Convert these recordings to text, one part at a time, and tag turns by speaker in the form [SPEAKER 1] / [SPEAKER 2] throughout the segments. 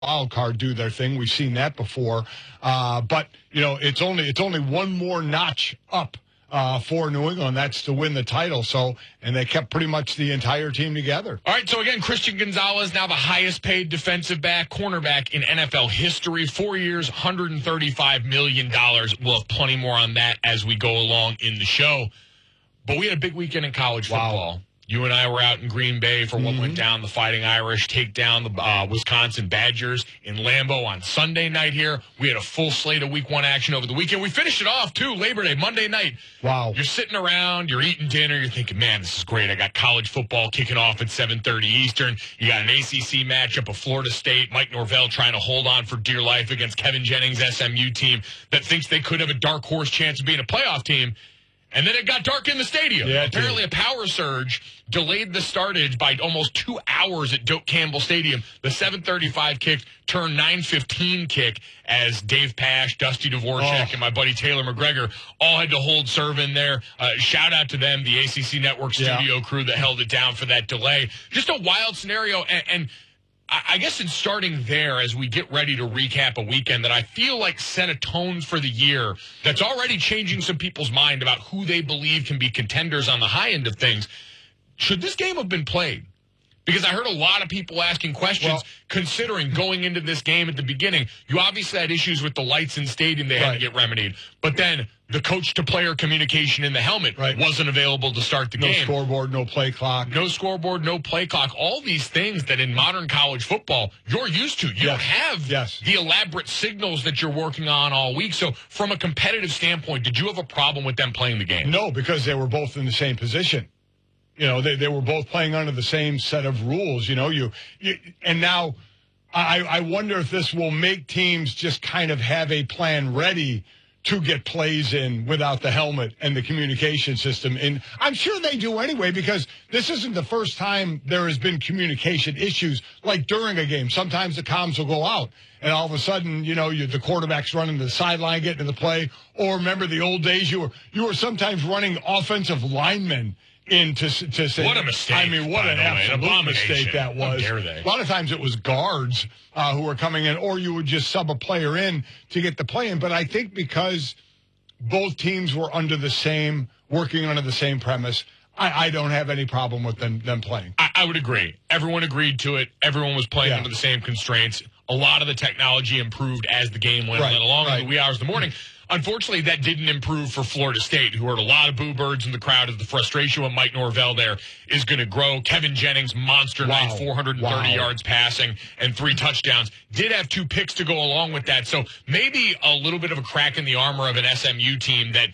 [SPEAKER 1] wild card do their thing. We've seen that before. But, it's only one more notch up for New England. That's to win the title. And they kept pretty much the entire team together.
[SPEAKER 2] All right, so again, Christian Gonzalez, now the highest paid defensive back, cornerback in NFL history. 4 years, $135 million. We'll have plenty more on that as we go along in the show. But we had a big weekend in college football. Wow. You and I were out in Green Bay for what went down. The Fighting Irish take down the Wisconsin Badgers in Lambeau on Sunday night here. We had a full slate of Week 1 action over the weekend. We finished it off, too, Labor Day, Monday night.
[SPEAKER 1] Wow.
[SPEAKER 2] You're sitting around, you're eating dinner, you're thinking, man, this is great. I got college football kicking off at 7:30 Eastern. You got an ACC matchup of Florida State, Mike Norvell trying to hold on for dear life against Kevin Jennings' SMU team that thinks they could have a dark horse chance of being a playoff team. And then it got dark in the stadium.
[SPEAKER 1] Yeah,
[SPEAKER 2] apparently a power surge delayed the startage by almost 2 hours at Doak Campbell Stadium. The 7:35 kick turned 9:15 kick as Dave Pasch, Dusty Dvorak, and my buddy Taylor McGregor all had to hold serve in there. Shout out to them, the ACC Network studio crew that held it down for that delay. Just a wild scenario. And I guess in starting there, as we get ready to recap a weekend that I feel like set a tone for the year that's already changing some people's mind about who they believe can be contenders on the high end of things. Should this game have been played? Because I heard a lot of people asking questions considering going into this game at the beginning. You obviously had issues with the lights in stadium they had to get remedied. But then the coach-to-player communication in the helmet wasn't available to start the game.
[SPEAKER 1] No scoreboard, no play clock.
[SPEAKER 2] No scoreboard, no play clock. All these things that in modern college football you're used to. You don't have the elaborate signals that you're working on all week. So from a competitive standpoint, did you have a problem with them playing the game?
[SPEAKER 1] No, because they were both in the same position. They were both playing under the same set of rules. And now I wonder if this will make teams just kind of have a plan ready to get plays in without the helmet and the communication system. And I'm sure they do anyway, because this isn't the first time there has been communication issues like during a game. Sometimes the comms will go out and all of a sudden, the quarterback's running to the sideline, getting to the play. Or remember the old days, you were sometimes running offensive linemen in to say,
[SPEAKER 2] what a mistake.
[SPEAKER 1] I mean, what an absolute mistake that was.
[SPEAKER 2] How dare they?
[SPEAKER 1] A lot of times it was guards who were coming in, or you would just sub a player in to get the play in. But I think because both teams were working under the same premise, I don't have any problem with them playing.
[SPEAKER 2] I would agree. Everyone agreed to it. Everyone was playing under the same constraints. A lot of the technology improved as the game went along in the wee hours of the morning. Unfortunately, that didn't improve for Florida State, who heard a lot of boo birds in the crowd as the frustration with Mike Norvell there is going to grow. Kevin Jennings, monster night, 430 yards passing and 3 touchdowns. Did have 2 picks to go along with that. So maybe a little bit of a crack in the armor of an SMU team that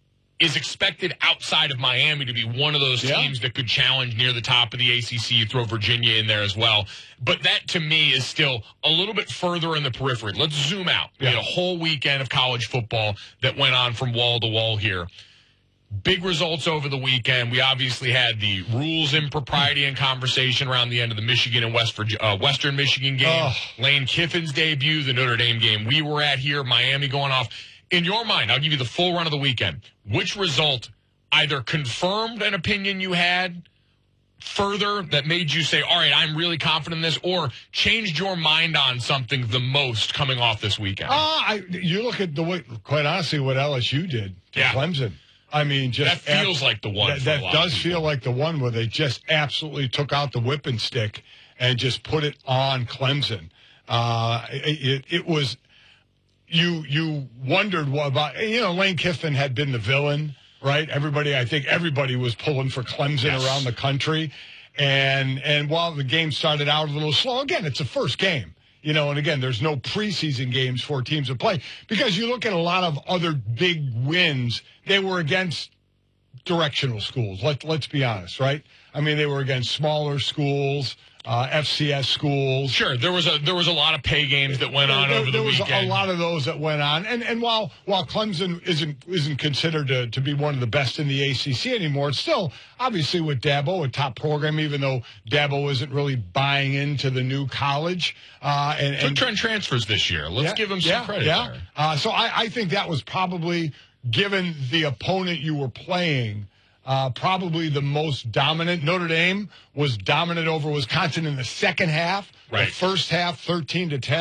[SPEAKER 2] is expected outside of Miami to be one of those teams that could challenge near the top of the ACC. You throw Virginia in there as well. But that, to me, is still a little bit further in the periphery. Let's zoom out. We had a whole weekend of college football that went on from wall to wall here. Big results over the weekend. We obviously had the rules impropriety and conversation around the end of the Michigan and Western Michigan game. Lane Kiffin's debut, the Notre Dame game we were at here, Miami going off. In your mind, I'll give you the full run of the weekend. Which result either confirmed an opinion you had further that made you say, all right, I'm really confident in this, or changed your mind on something the most coming off this weekend?
[SPEAKER 1] You look at quite honestly, what LSU did to Clemson. I mean, just
[SPEAKER 2] that feels like the one.
[SPEAKER 1] That does feel like the one where they just absolutely took out the whipping stick and just put it on Clemson. It was. You wondered what about, Lane Kiffin had been the villain, right? I think everybody was pulling for Clemson around the country. And while the game started out a little slow, again, it's a first game, and again, there's no preseason games for teams to play, because you look at a lot of other big wins, they were against directional schools. Let's be honest, right? I mean, they were against smaller schools, FCS schools.
[SPEAKER 2] Sure, there was a lot of pay games that went on over the weekend.
[SPEAKER 1] There was a lot of those that went on, and while Clemson isn't considered to be one of the best in the ACC anymore, it's still obviously with Dabo a top program, even though Dabo isn't really buying into the new college.
[SPEAKER 2] Took trend transfers this year. Let's give him some credit there.
[SPEAKER 1] So I think that was probably, given the opponent you were playing, probably the most dominant. Notre Dame was dominant over Wisconsin in the second half.
[SPEAKER 2] Right.
[SPEAKER 1] The first half, 13-10.